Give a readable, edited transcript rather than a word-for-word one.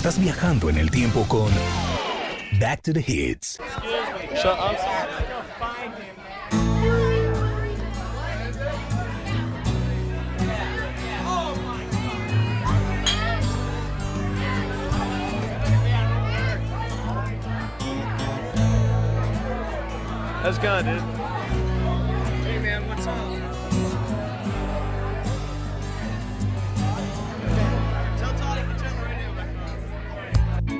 estás viajando en el tiempo con Back to the Hits. Shut up. How's it going, dude? Hey man, what's up?